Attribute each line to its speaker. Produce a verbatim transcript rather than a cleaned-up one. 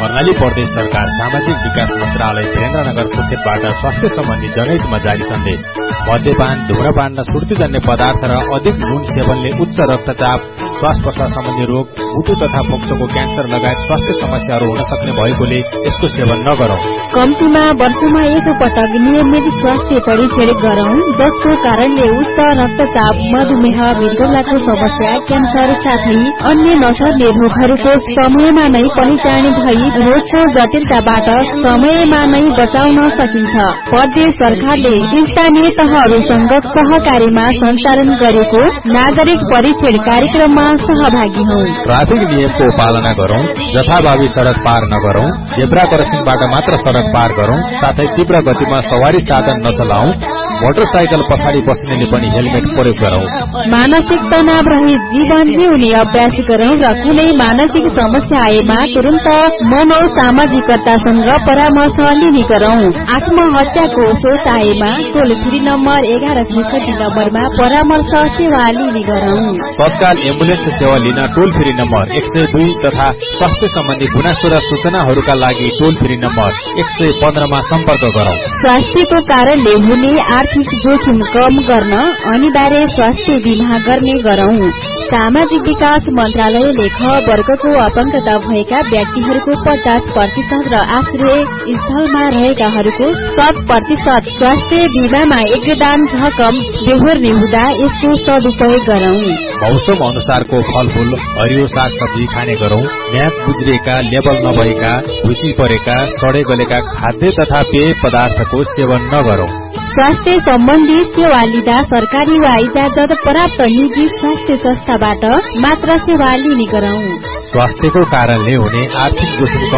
Speaker 1: कर्णाली प्रदेश सरकार सामाजिक विकास मन्त्रालय वीरेन्द्रनगर सुर्खेतबाट स्वास्थ्य सम्बन्धी जनहितमा जारी सन्देश। मद्यपान, धूम्रपान र सुर्तीजन्य पदार्थ र अधिक नुन सेवनले उच्च रक्तचाप, श्वास प्रश्वास सम्बन्धी रोग, मुटु तथा फोक्सोको क्यान्सर लगायत स्वास्थ्य समस्याहरू हुन सक्ने भएकोले यसको सेवन नगरौं।
Speaker 2: कम्तीमा वर्षमा एक पटक नियमित स्वास्थ्य परीक्षण गरौं, जसको कारणले उच्च रक्तचाप, मधुमेह, मृगौलाको समस्या, क्यान्सर साथै अन्य नसर्ने रोगहरूको समयमा नै पहिचान भई रोग जटिलताबाट समयमा नै बचाउन सकिन्छ। प्रदेश सरकारले स्थानीय तहहरूसँग सहकारीमा सञ्चालन गरेको नागरिक परीक्षण कार्यक्रममा सहभागी हौ।
Speaker 1: ट्राफिक नियमको पालना गरौं, जथाभावी सड़क पार नगरौं, जेब्रा क्रसिङबाट मात्र सड़क पार गरौं, साथै तीव्र गतिमा सवारी साधन नचलाऊ, मोटरसाइकल पछाडि बस्नेले पनि हेलमेट प्रयोग गरौं।
Speaker 2: मानसिक तनाव रहित जीवन जिउने अभ्यास गरौं र कुनै मानसिक समस्या आएमा तुरन्त मनोसामाजिकतासँग परामर्श लिने गरौं। आत्महत्याको सोच आएमा टोल फ्री नम्बर एघार छैसठी नम्बरमा परामर्श सेवा लिने गरौं।
Speaker 1: तत्काल एम्बुलेन्स सेवा लिन टोल फ्री नम्बर एक सय दुई तथा स्वास्थ्य सम्बन्धी गुनासो र सूचनाहरूका लागि टोल फ्री नम्बर एक सय पन्ध्रमा सम्पर्क गरौं।
Speaker 2: स्वास्थ्यको कारणले हुने आर्थिक जोखिम कम गर्न अनिवार्य स्वास्थ्य बीमा गर्ने गरौं। सामाजिक विकास मन्त्रालयले ख वर्गको अपंगता भएका व्यक्तिहरूको पचास प्रतिशत र आश्रय स्थलमा रहेकाहरूको शत प्रतिशत स्वास्थ्य बीमामा योगदान रकम बेहोर्ने हुँदा यसको सदुपयोग गरौं।
Speaker 1: मौसम अनुसारको फलफूल, हरियो साग सब्जी खाने गरौं। म्याद गुज्रिएका, लेबल नभएका, भुसी परेका, सडे गलेका खाद्य तथा पेय पदार्थको सेवन नगरौं।
Speaker 2: स्वास्थ्य सम्बन्धी सेवा लिँदा सरकारी वा इजाजत प्राप्त निजी स्वास्थ्य संस्थाबाट मात्र सेवा लिने गरौं।
Speaker 1: स्वास्थ्यको कारणले हुने आर्थिक जोखिम कम